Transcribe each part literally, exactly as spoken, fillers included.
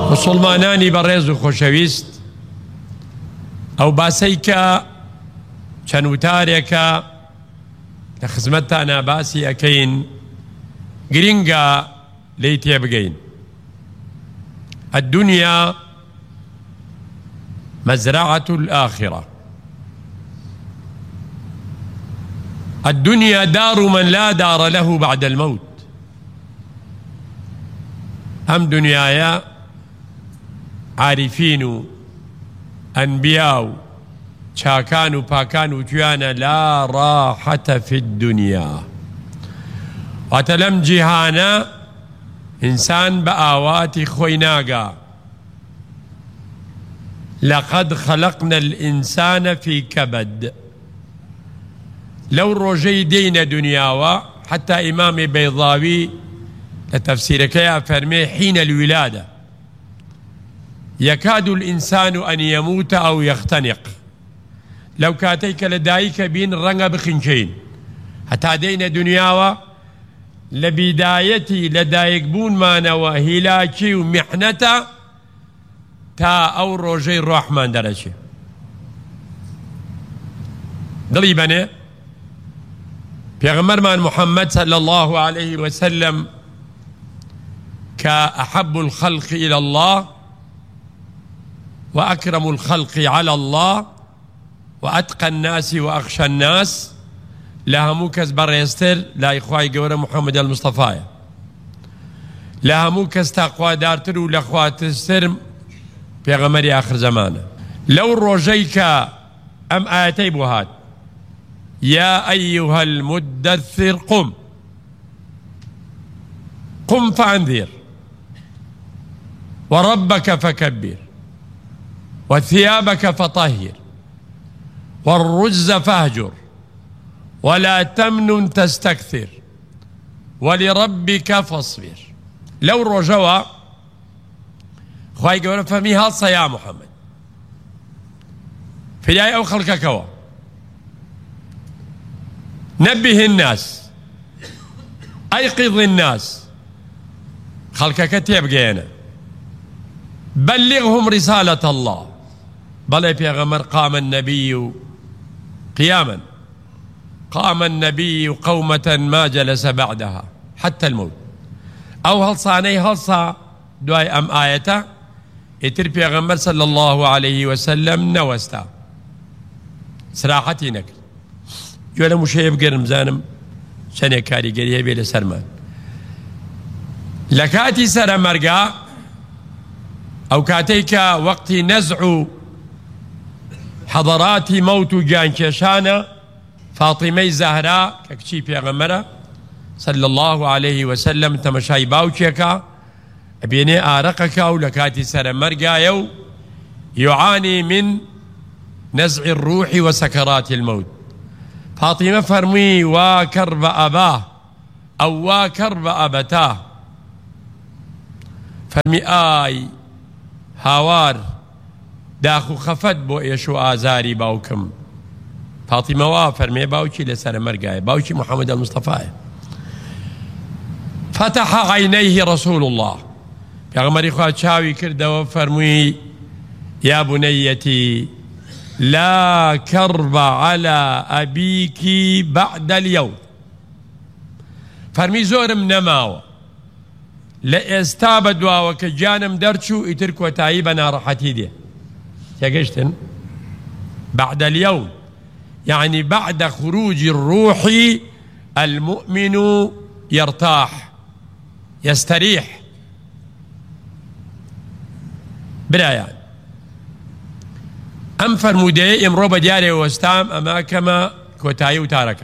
مسلمانانی بەڕێز و خۆشەویست، ئەو باسەی کە چەند وتارێکە لە خزمەتتانە باسی ئەکەین گرنگە لێی تێبگەین. الدنيا مزرعة الآخرة. الدنيا دار من لا دار له بعد الموت. هم دنيايا عارفين و أنبياء و چاکان و پاکان و تویانە لا راحة في الدنيا. واتلم جیهانە إنسان بآواتي خويناغا. لقد خلقنا الإنسان في كبد. لو روجي دين دنياوا حتى إمام بيضاوي لتفسيرك يا فرمي حين الولادة يكاد الإنسان أن يموت أو يختنق. لو كاتيك لدايك بين رنغ بخنشين حتى دين دنياوا لبدايتي لدايك بون مانوا هلاكي ومحنتا تا أو روجي الرحمن درجة قريبا پیغمبر من محمد صلى الله عليه وسلم كأحب الخلق إلى الله وأكرم الخلق على الله وأتقى الناس وأخشى الناس لها موكز بريستر لا إخوائي قورة محمد المصطفى لها موكز تقوى دارتر ولا خواتستر پیغمبر آخر زمانه. لو روجيك أم آياتي بوهات يا أيها المدثر قم قم فأنذر وربك فكبر وثيابك فطهر والرجز فاهجر ولا تمنن تستكثر ولربك فاصبر. لو رجوا خواهي قولنا فمي هالصا يا محمد في الآية أو خلقك كوا نبه الناس أيقظ الناس خلقك تيبقينا بلغهم رسالة الله. بل بيغمر قام النبي قياما قام النبي قومة ما جلس بعدها حتى الموت. أو هل صاني هل صا دواي أم آية اتر بيغمر صلى الله عليه وسلم نوستا سراحتي نكر جوانا مشيب قرم زانم شاني كاري قريه بيلا سرمان لكاتي سر مرقا أو كاتيك وقت نزع حضرات موت جان كيشانا فاطمة زهراء ككشي بيغمرة صلى الله عليه وسلم تمشاي باوكيكا بيني آرقك ولكاتي سر مرقا يو يعاني من نزع الروح وسكرات الموت. فاطمة فرمي وكرب أباه أو وكرب أبتاه فرمي آي هاوار داخو خفت بو يشو آزاري باوكم. فاطمة وا فرمي باوكي لسر مرقاي باوكي محمد المصطفى. فتح عينيه رسول الله پیغمبر خدا چاوی کرد و فرموی يا بنيتي لا كرب على أبيك بعد اليوم. فرمي زورم نماوة لإستاب دواوة كجانم درشو يترك وتايبنا راحتي دي يقشتن بعد اليوم يعني بعد خروج الروح المؤمن يرتاح يستريح برايان. أم فرمودي امرو بدياري وستام أما كما كوتاي وتاركم.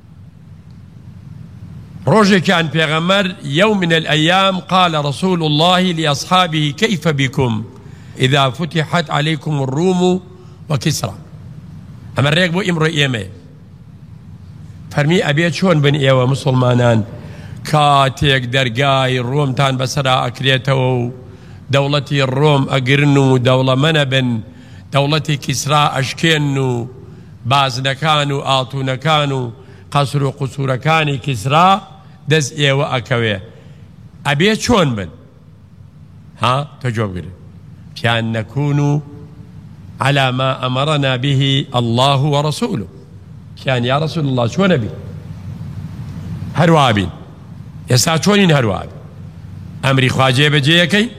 روجي كان بيغمر يوم من الأيام قال رسول الله لأصحابه كيف بكم إذا فتحت عليكم الروم وكسرى. أما الريق بو امرو إيمي فرمي أبيت شون بن إيوة مسلمانان كاتيك درقاي الروم تان بسرا أكريتو دولتي الروم أقرنو دولة منبن دولتي كسرى أشكينو بازنكانو آتونكانو قصر قصوركاني كسرى دز إيوة أكوية أبيت شون بن ها تجوب بأن نكون على ما أمرنا به الله ورسوله كان يا رسول الله شو نبي هروابين يساعدونين هروابين أمري خواجه بجيكي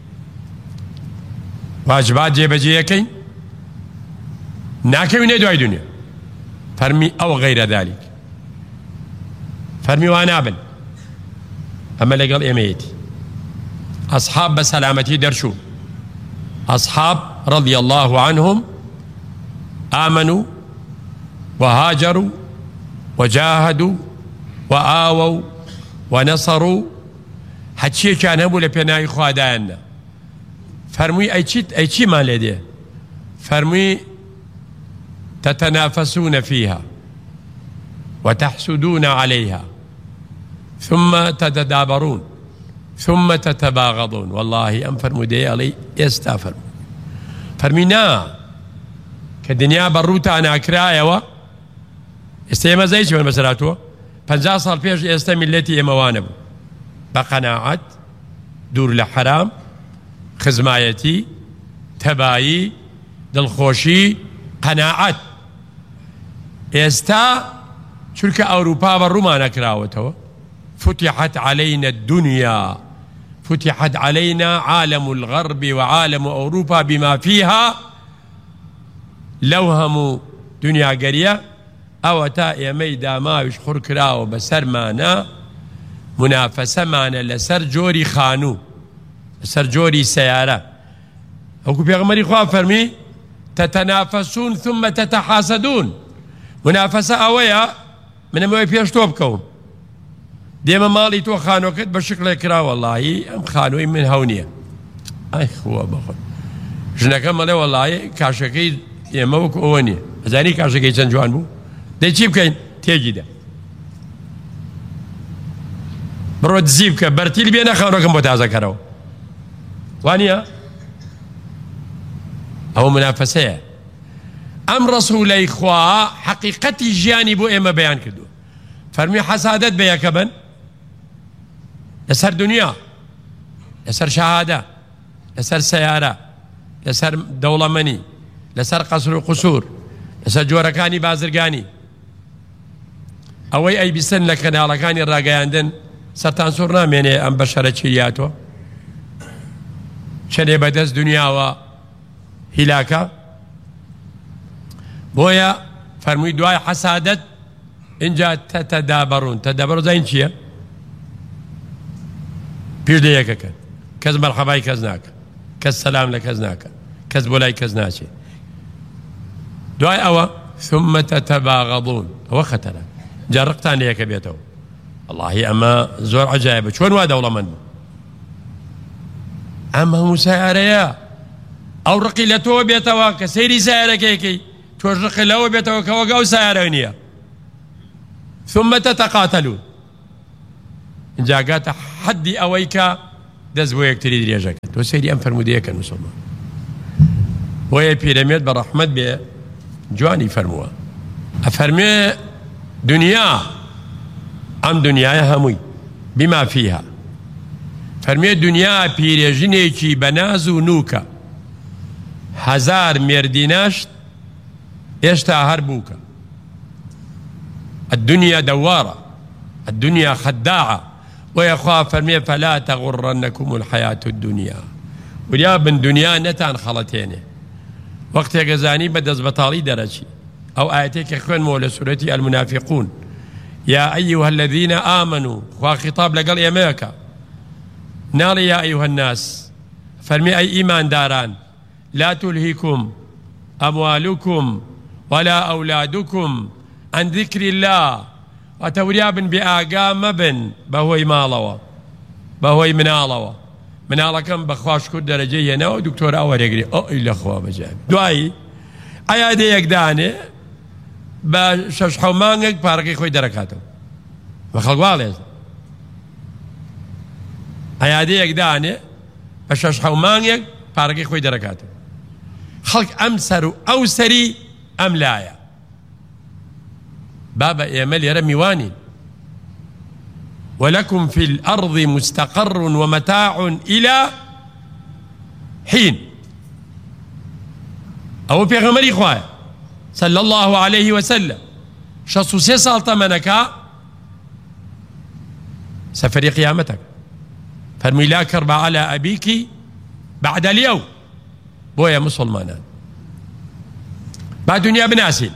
واجبات جيبجيكي ناكي من دعاء دنيا فرمي أو غير ذلك فرمي وأنا ابن أما لقل إميتي أصحاب بسلامتي درشو أصحاب رضي الله عنهم آمنوا وهاجروا وجاهدوا وآووا ونصروا حتى كان هبوا لبناء خوادانا فرمي أي شيء أي شيء ما لديه فرمي تتنافسون فيها وتحسدون عليها ثم تتدابرون ثم تتباغضون والله أم فرمو دي علي يستافر فرمينا كالدنيا بروتا أنا أكرايا استيما زيش من مسراتو فنجا صال فيش يستمي التي يموانب بقناعات دور لحرام خزمايتي تبايي دلخوشي قناعات استا شركة أوروبا بالرومان كراوتوا فتحت علينا الدنيا فتحت علينا عالم الغرب وعالم أوروبا بما فيها لوهم دنيا قرية أو تائي ميدا ما يشخر كراو بسر مانا منافسة مانا لسر جوري خانو لسر جوري سيارة أوكو بيغمري خواه فرمي تتنافسون ثم تتحاسدون منافسة أويا من موي بيشتوب كوم ديما مالي تو خانو كد بشكل كرا والله أم خانوي من هونية أي خوا بخور جنكا مالي والله كاشكي يموك أونية أزاني كاشكي جنجوان بو دي جيب كين تيجي ده برود زيبك برتيل بينا خانو كم بتازا كراو وانيا أو منافسة أم رسولي خوا حقيقتي جاني بو إما بيان كدو فرمي حسادت بيا كبن يسر دنيا يسر شهادة يسر سيارة يسر دولة مني يسر قصر وقصور يسر جوركاني بازرقاني أوي أي بسن لكن على كاني الراقياندن سرطان سورنا مني أم بشرة شرياتو شني بدس دنيا و هلاكا بويا فرمي دعاء حسادت إن جاء تتدابرون تدابرون زين شيء بيش ديكك كز مرحباي كزناك كز سلام لكزناك كز بولاي كزناشي دعاء أوا ثم تتباغضون هو خطر جرقتان ليك بيته والله أما زور عجائب شون وادا والله من أما مسياريا أو رقي لتو بيتوا كسيري سيارة كيكي توش رقي لو بيتوا كوغاو سيارة ثم تتقاتلون إن جاءت حدي أويك دزويك تريد رياجك وسيري أم فرموديك المسلمان وهي بيراميد برحمة بي جواني فرموها أفرمي دنيا أم دنيا هموي بما فيها فرمي دنيا بيرجينيكي بنازو نوكا هزار مرديناشت يشتا هربوكا الدنيا دوارة الدنيا خداعة ويخاف فرمي فلا تغرنكم الحياة الدنيا وليا بن دنيا نتان خلتين وقت يقزاني بدز بطالي درجي أو آياتك يخوان مولى سورة المنافقون يا أيها الذين آمنوا خوا خطاب لقل يميكا نار يا أيها الناس فرمي أي إيمان داران لا تلهكم أموالكم ولا أولادكم عن ذكر الله وتورياب بآقام بن بهوي مالوا بهوي منالوا منالا كم بخواش كل درجية نو دكتور أول يقري أو إلا أخوة بجاب دعائي أيادي يقداني بشش حمانك باركي خوي دركاته وخلق والي أيادي يقداني بشش حمانك باركي خوي دركاته خلق أمسر أو سري أم لايا بابا يمل يرمي واني ولكم في الأرض مستقر ومتاع إلى حين أو بيغمري خوايا صلى الله عليه وسلم شخص سي سال تمنك سفر قيامتك فرمي لا كرب على أبيك بعد اليوم بويا مسلمانان بعد دنيا بناسين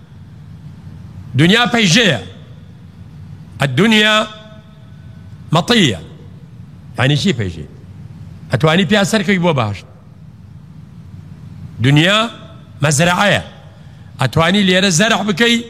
دنيا بيجية الدنيا مطية يعني شي بيجي أتواني بيها سركي بو باش دنيا مزرعية أتواني ليرى الزرع بكي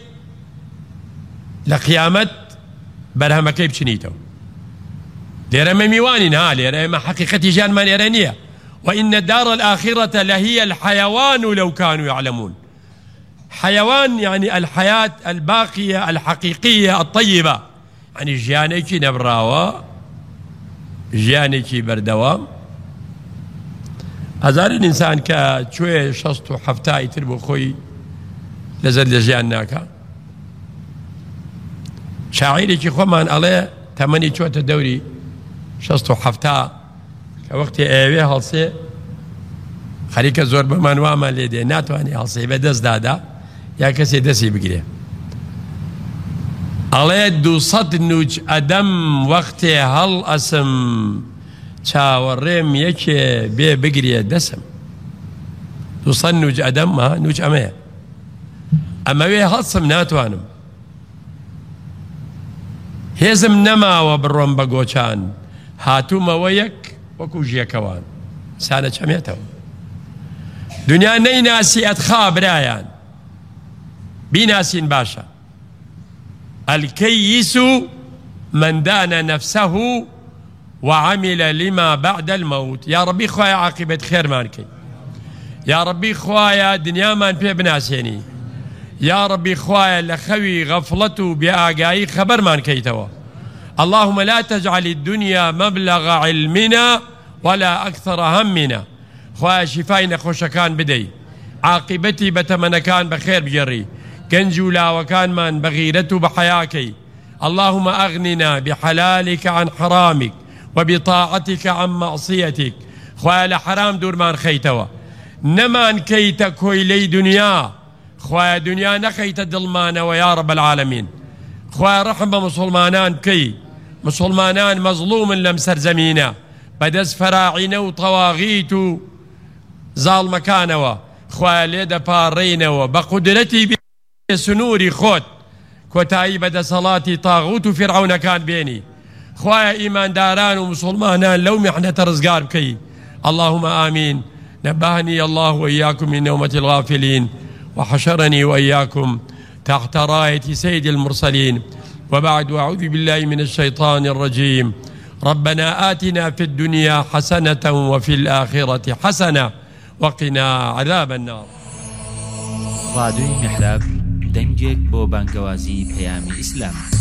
لقيامة برهمكي بشنيتو ليرى ما ميوانين ها ليرى ما حقيقة جان ما ليرانية وإن الدار الآخرة لهي الحيوان لو كانوا يعلمون حيوان يعني الحياة الباقية الحقيقية الطيبة يعني جيانيكي نبراوة جيانيكي بردوام هزار الإنسان كشوية شصتو حفتاي تربو خوي لزد لجيان ناكا شاعريكي خومان عليه تمني شوية الدوري شصتو حفتا كوقت ايوه هلسي خليك زور بمان واما ليدي ناتواني هلسي بدس دادا يا كسي دسي بقريه عليه دو صد نوج ادم وقت هل اسم چاوريم يكي بي بقريه دسم دو صد نوج ادم ما نوج اميه اما بي هلسم ناتوانم هزم نما وبرون بقوشان هاتو مويك وكو جيكوان سانة شميتو دنيا نيناسي اتخا برايان بناسين باشا الكيس من دان نفسه وعمل لما بعد الموت يا ربي خوايا عاقبة خير مانكي يا ربي خوايا دنيا مان في بناسيني يا ربي خوايا لخوي غفلته بآقاي خبر مانكي توا اللهم لا تجعل الدنيا مبلغ علمنا ولا أكثر همنا خوايا شفاينا خوشكان بدي عاقبتي بتمنكان بخير بجري كنجولا وكان من بغيرته بحياكي اللهم أغننا بحلالك عن حرامك وبطاعتك عن معصيتك خوايا لحرام دور مان خيتوا نمان كيت كويلي دنيا خوايا دنيا نخيت دلمان ويا رب العالمين خوايا رحمة مسلمانان كي مسلمانان مظلوم لم سرزمينا بدس فراعين وطواغيت زال مكانوا خوايا ليدا بارينوا بقدرتي بسنوري خوت كوتاي بدا صلاتي طاغوت فرعون كان بيني خوايا إيمان داران ومسلمانان لو محنة رزقار بكي اللهم آمين نبهني الله وإياكم من نومة الغافلين وحشرني وإياكم تحت راية سيد المرسلين وبعد أعوذ بالله من الشيطان الرجيم ربنا آتنا في الدنيا حسنة وفي الآخرة حسنة وقنا عذاب النار. راديو محراب دنجك بو بانكوازي بيامي إسلام.